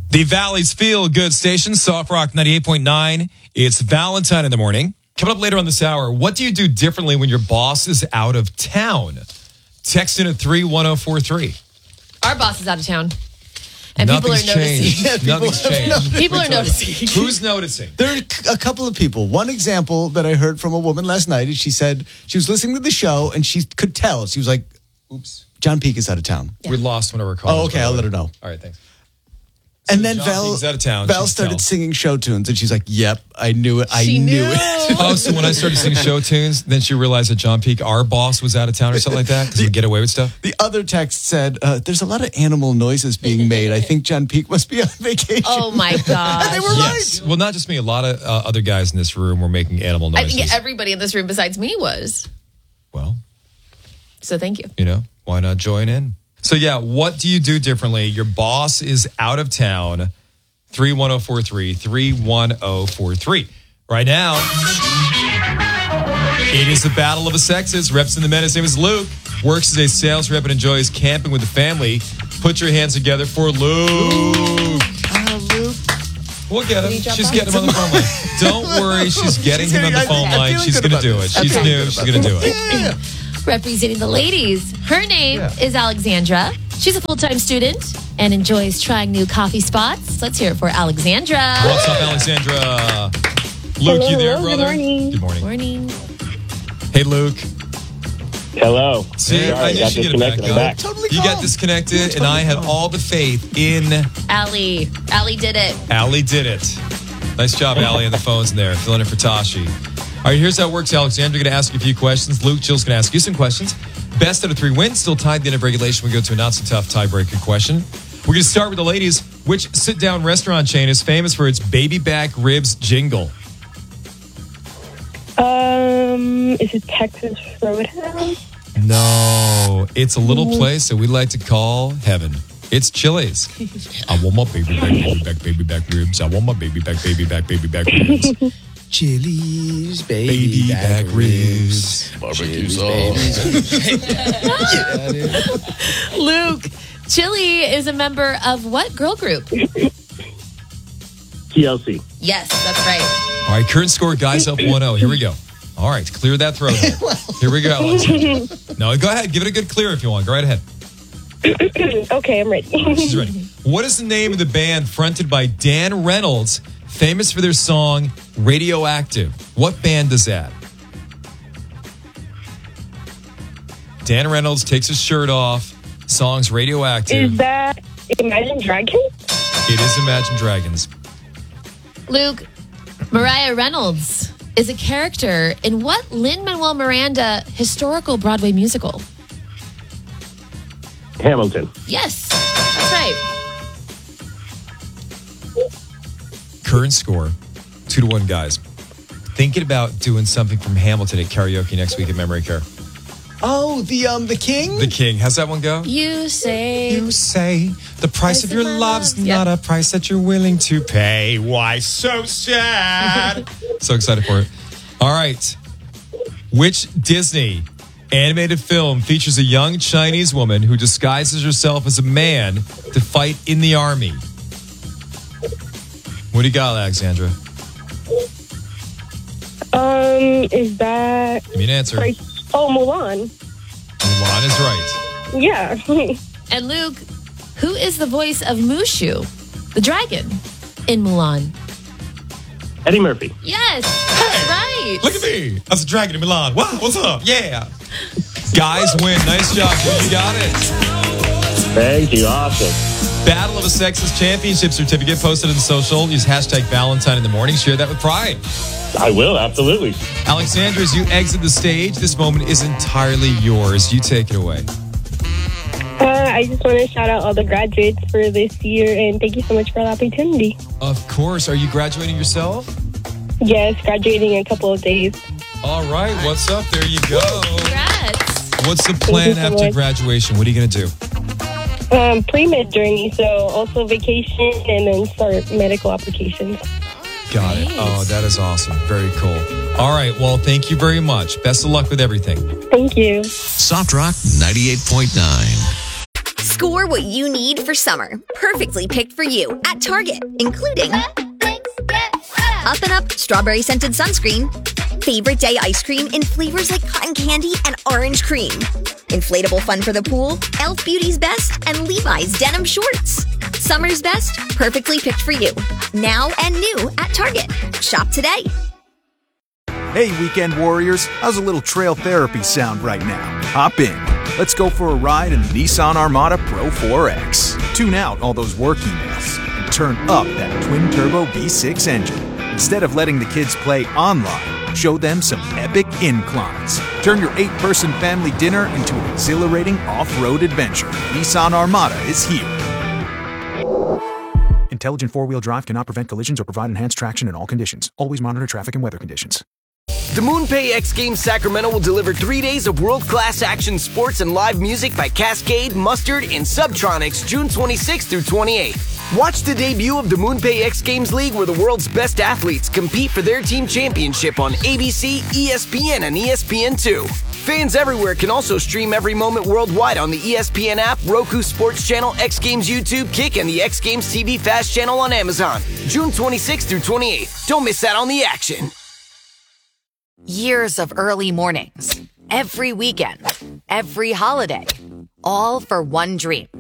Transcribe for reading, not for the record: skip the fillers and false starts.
The Valley's Feel Good Station, Soft Rock 98.9. It's Valentine in the morning. Coming up later on this hour, what do you do differently when your boss is out of town? Text in at 31043. Our boss is out of town. And Nothing's people are noticing. changed. Nothing's changed. People are noticing. Who's noticing? There are a couple of people. One example that I heard from a woman last night is she said she was listening to the show and she could tell. She was like, oops, John Peak is out of town. We lost one of our callers. Oh, okay. I'll let her know. All right, thanks. And then John Val, Peak's out of town. Val She's started town. singing show tunes and she's like, yep, I knew it. I She knew knew. it. Oh, so when I started singing show tunes, then she realized that John Peak, our boss, was out of town or something like that because we get away with stuff? The other text said, there's a lot of animal noises being made. I think John Peak must be on vacation. Oh, my God. And they were Yes. Well, not just me. A lot of other guys in this room were making animal I noises. think everybody in this room besides me was. Well, So thank you. why not join in? So, yeah, what do you do differently? Your boss is out of town. 31043, 31043. Right now, it is the battle of the sexes. Reps in the men. His name is Luke. Works as a sales rep and enjoys camping with the family. Put your hands together for Luke. Luke. We'll get him. Can you jump She's on? getting him on the phone line. Don't worry. She's getting him on the phone I'm line. feeling She's good going to about do it. this. I'm She's feeling new. good She's about going to do it. Yeah. Representing the ladies. Her name is Alexandra. She's a full-time student and enjoys trying new coffee spots. Let's hear it for Alexandra. What's up, Alexandra? Luke, you there, brother? Good morning. Good morning. Morning. Hey, Luke. Hello. See, Sorry, I knew got she'd get it back disconnected. I'm up. back. Totally You got calm. disconnected, and I had all the faith in Allie. Allie did it. Allie did it. Nice job, Allie, on the phones in there, filling in for Tashi. All right, here's how it works, Alexandra. Going to ask you a few questions. Luke, Jill's going to ask you some questions. Best out of 3 wins. Still tied at the end of regulation. We go to a not-so-tough tiebreaker question. We're going to start with the ladies. Which sit-down restaurant chain is famous for its baby back ribs jingle? Is it Texas Roadhouse? No, it's a little place that we like to call heaven. It's Chili's. I want my baby back ribs. I want my baby back ribs. Chili's, Baby back ribs. Barbecue sauce. Luke, Chili is a member of what girl group? TLC. Yes, that's right. All right, current score, guys up 1-0. Here we go. All right, clear that throat. Here we go. No, go ahead. Give it a good clear if you want. Go right ahead. Okay, I'm ready. She's ready. What is the name of the band fronted by Dan Reynolds, famous for their song Radioactive? What band does that? Dan Reynolds takes his shirt off. Song's Radioactive. Is that Imagine Dragons? It is Imagine Dragons. Luke, Mariah Reynolds is a character in what Lin-Manuel Miranda historical Broadway musical? Hamilton. Yes, that's right. Current score, 2-1, guys. Thinking about doing something from Hamilton at karaoke next week at Memory Care. Oh, the king? The King. How's that one go? You say You say the price of your love's not a price that you're willing to pay. Why so sad? So excited for it. All right. Which Disney animated film features a young Chinese woman who disguises herself as a man to fight in the army? What do you got, Alexandra? Is that Give me an answer. Mulan? Mulan is right. Yeah. and Luke, who is the voice of Mushu, the dragon, in Mulan? Eddie Murphy. Yes, that's right. Look at me. That's a dragon in Milan. Wow, what's up? Yeah. Guys win. Nice job. You got it. Thank you. Awesome. Battle of the Sexes Championship certificate posted on social. Use hashtag Valentine in the morning. Share that with pride. I will, absolutely. Alexandra, as you exit the stage, this moment is entirely yours. You take it away. I just want to shout out all the graduates for this year, and thank you so much for the opportunity. Of course. Are you graduating yourself? Yes, graduating in a couple of days. All right. What's up? There you go. Congrats. What's the plan you so after much. graduation? What are you going to do? Pre-med journey, so also vacation and then start medical applications. Got it. Oh, that is awesome. Very cool. All right. Well, thank you very much. Best of luck with everything. Thank you. Soft Rock 98.9. Score what you need for summer, perfectly picked for you at Target, including Up and Up Strawberry Scented Sunscreen, Favorite Day Ice Cream in flavors like cotton candy and orange cream, inflatable fun for the pool, Elf Beauty's Best, and Levi's Denim Shorts. Summer's best, perfectly picked for you. Now and new at Target. Shop today. Hey, weekend warriors, how's a little trail therapy sound right now? Hop in. Let's go for a ride in the Nissan Armada Pro 4X. Tune out all those work emails and turn up that twin-turbo V6 engine. Instead of letting the kids play online, show them some epic inclines. Turn your 8-person family dinner into an exhilarating off-road adventure. Nissan Armada is here. Intelligent four-wheel drive cannot prevent collisions or provide enhanced traction in all conditions. Always monitor traffic and weather conditions. The MoonPay X Games Sacramento will deliver 3 days of world-class action sports and live music by Cascade, Mustard, and Subtronics June 26th through 28th. Watch the debut of the MoonPay X Games League where the world's best athletes compete for their team championship on ABC, ESPN, and ESPN2. Fans everywhere can also stream every moment worldwide on the ESPN app, Roku Sports Channel, X Games YouTube, Kick, and the X Games TV Fast Channel on Amazon. June 26th through 28th. Don't miss out on the action. Years of early mornings, every weekend, every holiday, all for one dream.